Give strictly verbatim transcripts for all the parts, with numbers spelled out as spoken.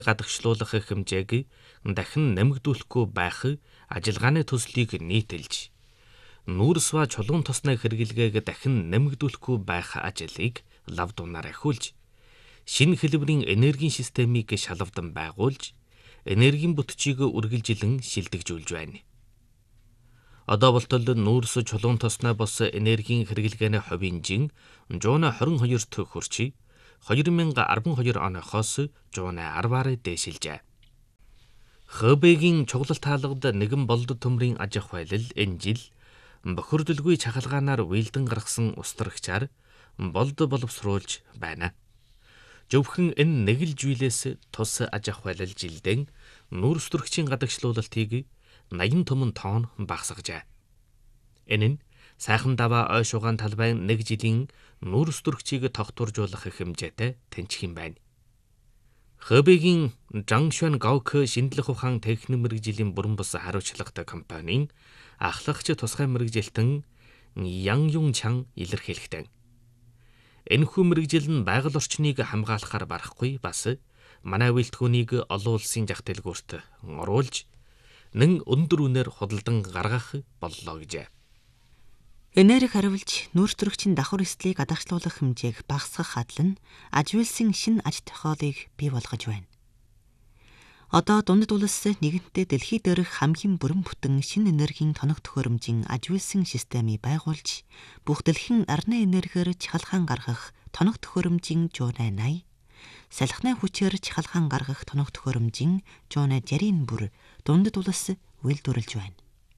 гадагшлуулах хэмжээг дахин нэмэгдүүлэхгүй байх ажиллагааны төслийг нийтэлж, нүүрс ба чулуун тосны хэрэглэгээг дахин нэмэгдүүлэхгүй байх ажлыг лав дунаар ахиулж, шинэ хэлбэрийн энергийн системийг шалавдан байгуулж, энергийн бүтчийг үргэлжилэн шилдэгжүүлж байна. Одоо болтол нүүрс чулуун тосны бос энергийн хэрэглгээний хувийн жин зуун хорин хоёрт хүрч, хоёр мянга арван хоёр оноохоос зуун арваар дээшилжээ. Хэбэгийн чуглалт хаалгад нэгэн болд төмрийн аж ахуйлал энэ жил бохирдолгүй чахалгаанаар уйлдан гаргасан устрагчаар болд боловсруулж байна. Зөвхөн энэ нэг л жийлээс тус аж ахуйлал жилдэн нүүрс төрөгчийн гадагшлуулалтыг наян түмэн тоон багасгажээ. Энэ нь сайхан даваа ой шугаан талбайн нэг жилийн нүүрс төрөгчийг тогтворжуулах хэмжээтэй тэнцэх юм байна. Хэбэгийн Жангшуан Гаок шинжлэх ухаан техник мэргэжлийн бүрэн бус хариуцлагатай компанийн ахлагч тусгай мэргэжилтэн Ян Юн Чан илэрхийлэхдээ энэхүү мэргэжил нь байгаль орчныг хамгаалахаар барахгүй, бас манай үйлдэгүүнийг олон улсын зах дэлгүүрт оруулж нэн өндөр үнээр худалдан гаргах боллоо гэжээ. Энерги хариулж нүүрс төрөгчийн давхар эслийг гадагшлуулах хэмжээг багасгах адил нь аж үйлсийн шинэ аж тохиолыг бий болгож байна. Одоо дундад улс нэгэнтээ дэлхий дээрх хамгийн бүрэн бүтэн шинэ энергийн тоног төхөөрөмжийн аж үйлсийн системийг байгуулж, бүх дэлхийн арны энергиэр чахалгаан гаргах тоног төхөөрөмжийн зуун найман, салхины хүчээр чахалгаан гаргах тоног төхөөрөмжийн зуун жарийн бүр дундад улс үйлдвэрлэж байна.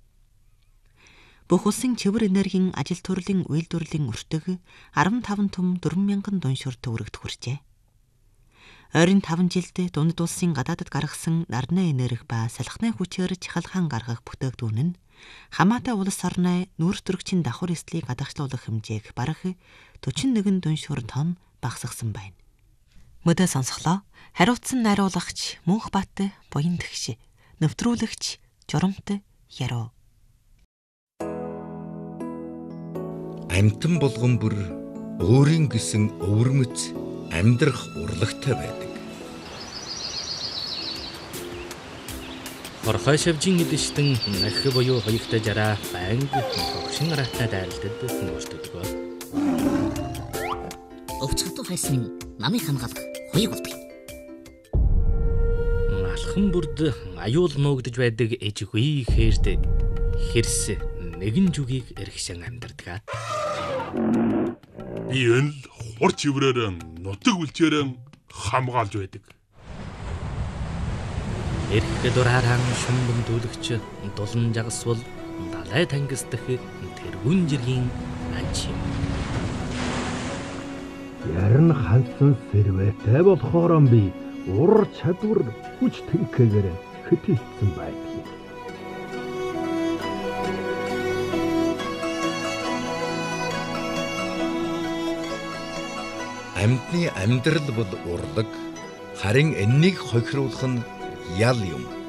Бүх улсын цэвэр энергийн ажил төрлийн үйлдвэрлэлийн өртөг арван таван түм дөрвөн мянган дуншуур төгрөгт хүрчээ. Ойрын таван жилд дундад улсын гадаадд гаргасан нарны энерги ба салхины хүчээр чахалгаан гаргах бүтээгдэхүүн нь хамаатай улс орны нүүрс төрөгчийн давхар эслийг гадагшлуулах хэмжээг бараг дөрвөн нэгэн дуншуур тонн багасгасан байна. Мөдөө сонсголоо. Хариуцсан найруулагч Мөнхбат буян тэгш, нэвтрүүлэгч Журамт Яруу. Амьтан болгон бүр өөрийн гэсэн өвөрмөц амьдрах урлагтай байдаг. Хорхой шавжийн эдэштэн нах буюу хоёртой жараа байнг хогшин араатай дайралтад нүүрсдэггүй. Өвчтөд фасмын намыг хамгаалах хоёрыг болдог. Алхан бүрд аюул нуугдж байдаг эжгүй хэрд хэрс нэгэн жүгийг эргшэн амьдардаг. Би энэ л хурц иврээр нутаг үлчээр хамгаалж байдаг. Эрх дураараа шумбөндүүлэгч дулан жагсвал далай тангисдах тэргүүн жиргийн анч юм. Ярин хандсан сэрвэтэй болохоор би ур чадвар хүч тэнхээгээр хэтэлсэн байдаг. Амьтны амьдрал бол урлаг, харин энэнийг хохируулах нь ял юм.